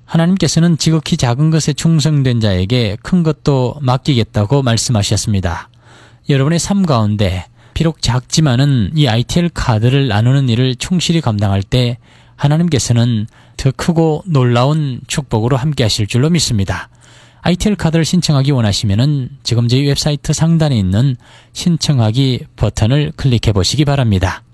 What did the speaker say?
하나님께서는 지극히 작은 것에 충성된 자에게 큰 것도 맡기겠다고 말씀하셨습니다. 여러분의 삶 가운데 비록 작지만은 이 ITL 카드를 나누는 일을 충실히 감당할 때 하나님께서는 더 크고 놀라운 축복으로 함께 하실 줄로 믿습니다. ITL 카드를 신청하기 원하시면은 지금 저희 웹사이트 상단에 있는 신청하기 버튼을 클릭해 보시기 바랍니다.